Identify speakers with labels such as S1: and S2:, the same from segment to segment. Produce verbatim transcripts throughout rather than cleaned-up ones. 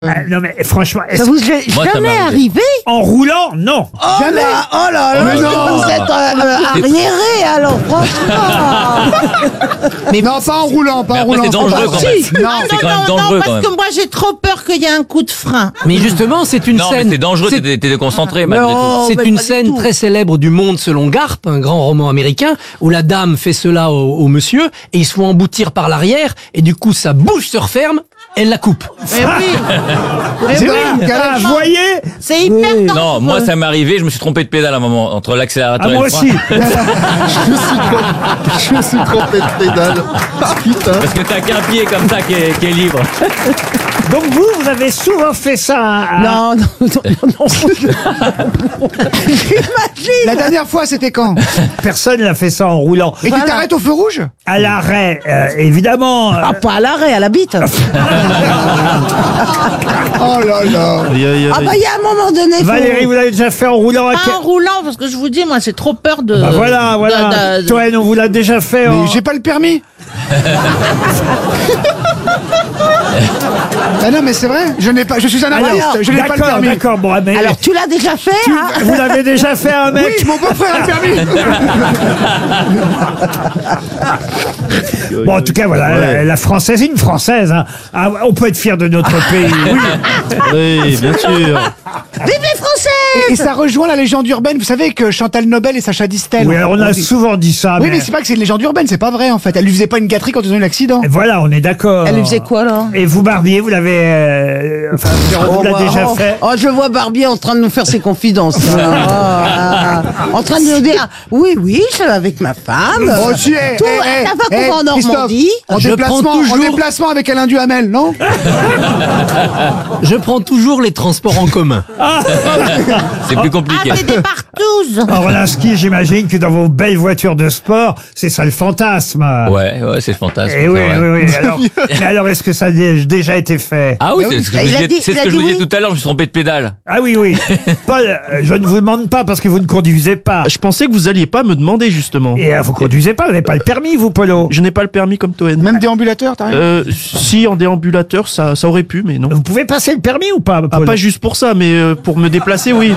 S1: Ah, non mais franchement,
S2: Ça
S1: est-ce
S2: vous
S1: que-
S2: est
S3: Moi, ça
S2: jamais
S3: m'est arrivé.
S2: arrivé?
S1: en roulant, non.
S2: Oh là, oh là là,
S4: Mais non.
S2: vous êtes euh, euh, arriéré alors, franchement.
S4: Mais non, pas en roulant, pas
S3: Mais
S4: en
S3: après,
S4: roulant.
S3: c'est dangereux
S4: pas-
S3: quand même.
S4: Non,
S3: C'est quand même
S2: non,
S3: dangereux
S2: non,
S3: quand
S2: parce
S3: même.
S2: que moi j'ai trop peur qu'il y ait un coup de frein.
S5: Mais justement, c'est une
S3: Non, mais
S5: scène.
S3: c'est dangereux,
S5: c'est-
S3: t'es t'es déconcentré malgré
S2: Non.
S3: tout.
S5: C'est
S2: mais
S5: une
S2: pas du
S5: scène
S2: tout.
S5: très célèbre du Monde selon Garp, un grand roman américain, où la dame fait cela au, au monsieur et il se fait emboutir par l'arrière et du coup sa bouche se referme, elle la coupe.
S2: Mais oui, mais
S4: C'est
S2: oui,
S4: vrai,
S1: Ah, vous voyez.
S2: c'est hyper dangereux.
S3: Non, moi ça m'est arrivé, je me suis trompé de pédale à un moment entre l'accélérateur
S1: Ah,
S3: et
S1: moi
S3: le frein.
S1: aussi.
S4: je suis trompé, je suis trompé de pédale. Putain.
S3: Parce que t'as qu'un pied comme ça qui est, qui est libre.
S1: Donc vous, vous avez souvent fait ça. à-
S2: Non, non, non, non. J'imagine.
S4: La dernière fois, c'était quand?
S1: Personne n'a fait ça en roulant.
S4: Et tu t'arrêtes au feu rouge?
S1: À l'arrêt, euh, évidemment. euh,
S2: Ah, pas à l'arrêt, à la bite.
S4: Oh là là.
S2: Ah bah il y a un moment donné. faut-
S1: Valérie, vous l'avez déjà fait en roulant à
S2: Pas
S1: quel-
S2: en roulant, parce que je vous dis, moi, c'est trop peur de.
S1: Bah voilà, voilà.
S2: de- de-
S1: Toen, on vous l'a déjà fait. en-
S4: Mais j'ai pas le permis. Ah non, mais c'est vrai, je n'ai pas, je suis un
S1: Alors,
S4: artiste, je n'ai pas le
S1: d'accord,
S4: permis.
S1: d'accord. Bon, mais
S2: Alors, tu l'as déjà fait,
S1: tu-
S2: hein?
S1: vous l'avez déjà fait un mec.
S4: Oui, mon beau-frère a le permis.
S1: Bon, en tout cas, voilà, la, la française, une française. Hein. Ah, on peut être fier de notre pays.
S6: Oui, bien sûr.
S2: Vive les Français!
S4: Et ça rejoint la légende urbaine. Vous savez que Chantal Nobel et Sacha Distel.
S1: Oui, alors on a
S4: dit-
S1: souvent dit ça.
S4: Oui, mais c'est pas que c'est une légende urbaine, c'est pas vrai en fait. Elle lui faisait pas une gâterie quand ils ont eu l'accident.
S1: Et voilà, on est d'accord.
S2: Elle lui faisait quoi, là?
S1: Et vous, Barbier, vous l'avez. euh, Enfin, on vous l'a
S2: bah,
S1: déjà
S2: oh,
S1: fait.
S2: oh, je vois Barbier en train de nous faire ses confidences. Oh, ah, ah. En train de nous dire, oui, oui, je suis avec ma femme.
S4: Oh, si, eh,
S2: Tout,
S4: eh, eh,
S2: la fois qu'on
S4: eh,
S2: va en
S4: Christophe,
S2: Normandie.
S4: En
S5: Je
S4: déplacement,
S5: prends toujours-
S4: en déplacement avec Alain Duhamel, non?
S5: Je prends toujours les transports en commun.
S3: C'est plus compliqué.
S2: Ah, c'est des partous.
S1: Orlinski, j'imagine que dans vos belles voitures de sport, c'est ça le fantasme.
S3: Ouais, ouais, c'est le fantasme.
S1: Et
S3: c'est
S1: oui,
S3: vrai.
S1: oui, oui. Alors, mais alors, est-ce que ça a dé- déjà été fait?
S3: Ah oui,
S4: Ah
S3: c'est
S4: oui.
S3: ce que je
S2: Il
S3: vous
S2: a
S3: disais-
S2: dit-
S3: c'est
S2: il
S3: ce
S2: a
S3: que je
S2: dit
S3: vous disais
S2: oui.
S3: tout à l'heure, je me suis trompé de pédale.
S1: Ah oui, oui. Paul, euh, je ne vous demande pas parce que vous ne conduisez pas.
S6: Je pensais que vous alliez pas me demander justement.
S1: Et euh, vous conduisez pas, vous n'avez pas le permis, vous, Polo.
S6: Je n'ai pas le permis comme Toen.
S4: Même déambulateur, t'as rien?
S6: Euh, si en déambulateur, ça, ça aurait pu, mais non.
S1: Vous pouvez passer le permis ou pas,
S6: Ah,
S1: Polo?
S6: pas juste pour ça, mais euh, pour me déplacer, oui.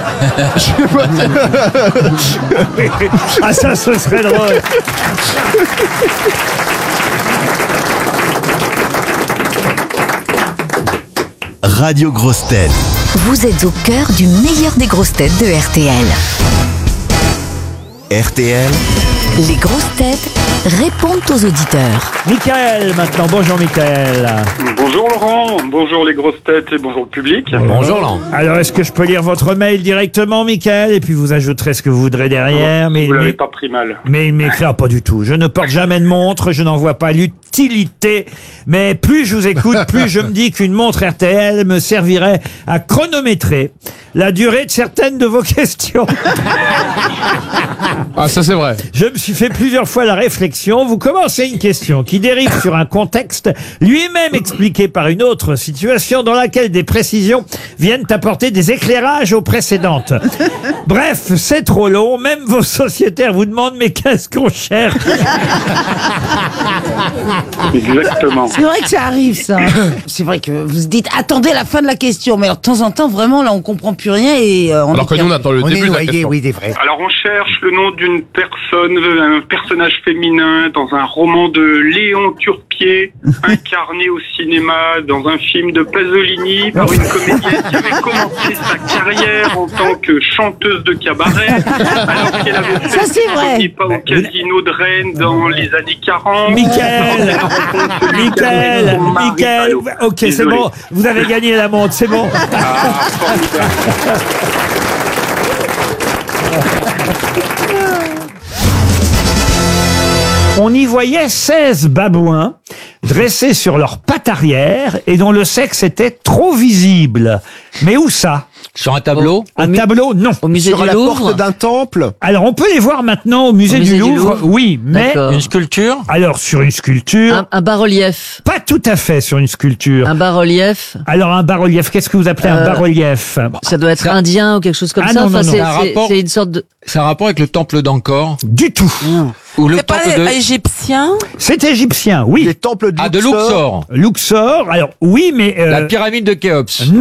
S1: Ah, ça, ce serait drôle.
S7: Radio Grosses Têtes.
S8: Vous êtes au cœur du meilleur des grosses têtes de R T L.
S7: R T L,
S8: Les grosses têtes répondent aux auditeurs.
S1: Michael, maintenant. Bonjour, Michael.
S9: Bonjour Laurent, bonjour les grosses têtes et bonjour le public.
S5: Bonjour, Laurent.
S1: Alors, est-ce que je peux lire votre mail directement, Michael? Et puis vous ajouterez ce que vous voudrez derrière. Mais,
S9: Vous l'avez
S1: mais,
S9: pas pris mal.
S1: mais il m'écrit, ah, pas du tout. Je ne porte jamais de montre, je n'en vois pas l'utilité. Mais plus je vous écoute, plus je me dis qu'une montre R T L me servirait à chronométrer la durée de certaines de vos questions.
S10: Ah, ça c'est vrai.
S1: Je me suis fait plusieurs fois la réflexion. Vous commencez une question qui dérive sur un contexte lui-même expliqué par une autre situation dans laquelle des précisions viennent apporter des éclairages aux précédentes. Bref, c'est trop long. Même vos sociétaires vous demandent mais qu'est-ce qu'on cherche?
S9: Exactement.
S2: C'est vrai que ça arrive, ça. C'est vrai que vous se dites, attendez la fin de la question. Mais alors, de temps en temps, vraiment, là, on comprend plus rien et euh, on
S10: Alors
S2: est
S10: que nous on
S2: perdu.
S10: attend le
S4: On
S10: début
S4: est
S10: de la
S4: noyé,
S10: question.
S4: oui, des vrais.
S9: Alors on cherche le nom d'une personne, un personnage féminin dans un roman de Léon Turpier, incarné au cinéma dans un film de Pasolini par une comédienne qui avait commencé sa carrière en tant que chanteuse de cabaret, alors qu'elle avait fait
S2: Ça, c'est
S9: son
S2: vrai.
S9: premier pas au casino de Rennes dans les années quarante.
S1: Michael,
S9: Elle rencontre celui qui a
S1: Michael,
S9: fait son mari.
S1: Michael.
S9: Allô.
S1: Ok, c'est
S9: Désolé.
S1: bon. Vous avez gagné la montre, c'est bon.
S9: Ah, formidable.
S1: On y voyait seize babouins dressés sur leurs pattes arrière et dont le sexe était trop visible. Mais où ça?
S5: Sur un tableau?
S1: Un tableau? Non.
S5: Au musée du Louvre?
S4: d'un temple.
S1: Alors, on peut les voir maintenant au musée,
S5: Au
S1: du,
S5: musée du
S1: Louvre,
S5: Louvre.
S1: oui, mais...
S5: D'accord. Une
S3: sculpture?
S1: Alors, sur une sculpture...
S5: Un, un bas-relief.
S1: Pas tout à fait sur une sculpture.
S5: Un bas-relief.
S1: Alors, un bas-relief, qu'est-ce que vous appelez un
S5: Euh,
S1: bas-relief?
S5: Ça doit être indien ou quelque chose comme
S1: Ah
S5: ça.
S1: non, non,
S5: Enfin,
S1: non.
S5: c'est-
S10: Un
S5: c'est-
S10: rapport-
S5: c'est une sorte de...
S10: C'est un rapport avec le temple d'Angkor.
S1: Du tout.
S10: Ou le
S11: C'est pas
S10: temple de...
S11: égyptien?
S1: C'est égyptien, oui.
S4: Les temples de
S10: Ah, de Luxor.
S1: Luxor, alors oui, mais... euh,
S10: La pyramide de Khéops.
S1: non.